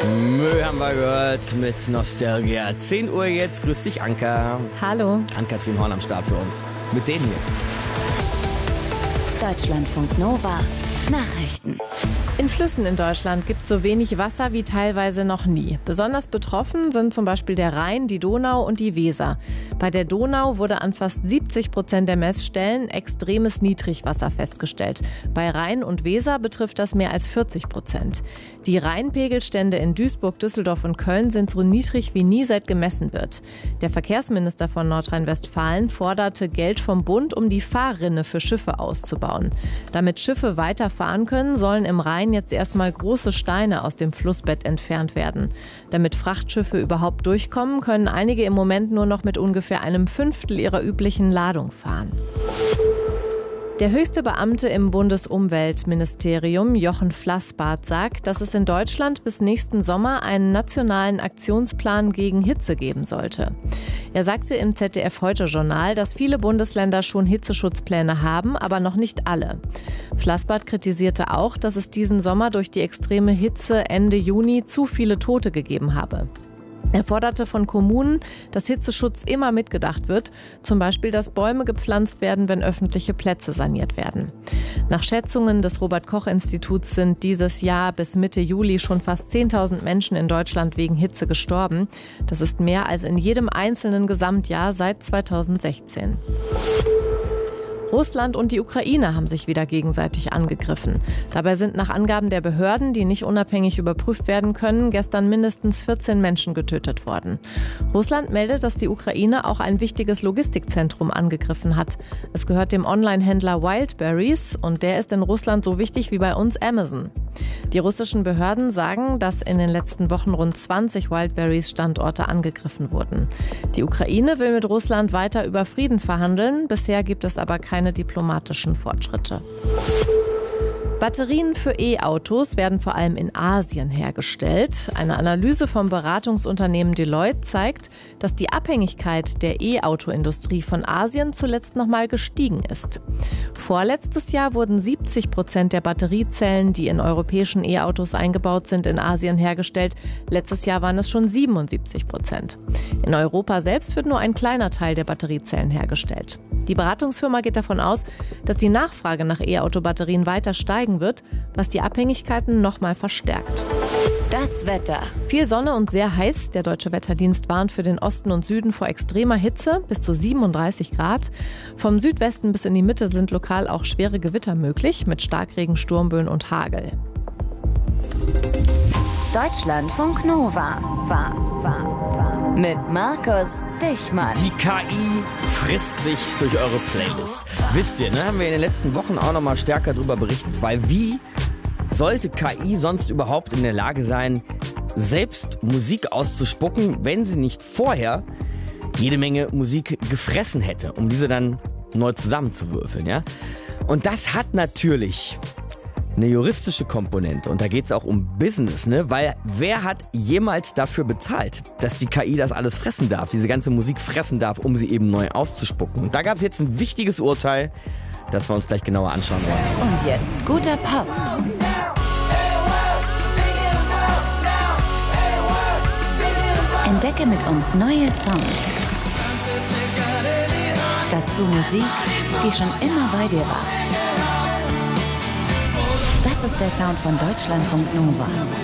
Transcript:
Müll haben wir gehört mit Nostalgia. 10 Uhr jetzt. Grüß dich, Anka. Hallo. Ann-Kathrin Horn am Start für uns. Mit denen hier. Deutschlandfunk Nova. Nachrichten. In Flüssen in Deutschland gibt es so wenig Wasser wie teilweise noch nie. Besonders betroffen sind zum Beispiel der Rhein, die Donau und die Weser. Bei der Donau wurde an fast 70% der Messstellen extremes Niedrigwasser festgestellt. Bei Rhein und Weser betrifft das mehr als 40%. Die Rheinpegelstände in Duisburg, Düsseldorf und Köln sind so niedrig wie nie seit gemessen wird. Der Verkehrsminister von Nordrhein-Westfalen forderte Geld vom Bund, um die Fahrrinne für Schiffe auszubauen. Damit Schiffe weiterfahren können, sollen im Rhein jetzt erstmal große Steine aus dem Flussbett entfernt werden. Damit Frachtschiffe überhaupt durchkommen, können einige im Moment nur noch mit ungefähr einem Fünftel ihrer üblichen Ladung fahren. Der höchste Beamte im Bundesumweltministerium, Jochen Flassbart, sagt, dass es in Deutschland bis nächsten Sommer einen nationalen Aktionsplan gegen Hitze geben sollte. Er sagte im ZDF-Heute-Journal, dass viele Bundesländer schon Hitzeschutzpläne haben, aber noch nicht alle. Flassbart kritisierte auch, dass es diesen Sommer durch die extreme Hitze Ende Juni zu viele Tote gegeben habe. Er forderte von Kommunen, dass Hitzeschutz immer mitgedacht wird, zum Beispiel, dass Bäume gepflanzt werden, wenn öffentliche Plätze saniert werden. Nach Schätzungen des Robert-Koch-Instituts sind dieses Jahr bis Mitte Juli schon fast 10.000 Menschen in Deutschland wegen Hitze gestorben. Das ist mehr als in jedem einzelnen Gesamtjahr seit 2016. Russland und die Ukraine haben sich wieder gegenseitig angegriffen. Dabei sind nach Angaben der Behörden, die nicht unabhängig überprüft werden können, gestern mindestens 14 Menschen getötet worden. Russland meldet, dass die Ukraine auch ein wichtiges Logistikzentrum angegriffen hat. Es gehört dem Online-Händler Wildberries und der ist in Russland so wichtig wie bei uns Amazon. Die russischen Behörden sagen, dass in den letzten Wochen rund 20 Wildberries-Standorte angegriffen wurden. Die Ukraine will mit Russland weiter über Frieden verhandeln. Bisher gibt es aber keine diplomatischen Fortschritte. Batterien für E-Autos werden vor allem in Asien hergestellt. Eine Analyse vom Beratungsunternehmen Deloitte zeigt, dass die Abhängigkeit der E-Auto-Industrie von Asien zuletzt nochmal gestiegen ist. Vorletztes Jahr wurden 70% der Batteriezellen, die in europäischen E-Autos eingebaut sind, in Asien hergestellt. Letztes Jahr waren es schon 77%. In Europa selbst wird nur ein kleiner Teil der Batteriezellen hergestellt. Die Beratungsfirma geht davon aus, dass die Nachfrage nach E-Auto-Batterien weiter steigen wird, was die Abhängigkeiten nochmal verstärkt. Das Wetter. Viel Sonne und sehr heiß. Der Deutsche Wetterdienst warnt für den Osten und Süden vor extremer Hitze, bis zu 37 Grad. Vom Südwesten bis in die Mitte sind lokal auch schwere Gewitter möglich, mit Starkregen, Sturmböen und Hagel. Deutschlandfunk Nova. Mit Markus Dichmann. Die KI frisst sich durch eure Playlist. Wisst ihr, ne? Haben wir in den letzten Wochen auch noch mal stärker darüber berichtet, weil wie sollte KI sonst überhaupt in der Lage sein, selbst Musik auszuspucken, wenn sie nicht vorher jede Menge Musik gefressen hätte, um diese dann neu zusammenzuwürfeln, ja? Und das hat natürlich eine juristische Komponente und da geht es auch um Business, ne? Weil wer hat jemals dafür bezahlt, dass die KI das alles fressen darf, diese ganze Musik fressen darf, um sie eben neu auszuspucken? Und da gab es jetzt ein wichtiges Urteil, das wir uns gleich genauer anschauen wollen. Und jetzt guter Pop. Entdecke mit uns neue Songs. Dazu Musik, die schon immer bei dir war. Das ist der Sound von Deutschlandfunk Nova.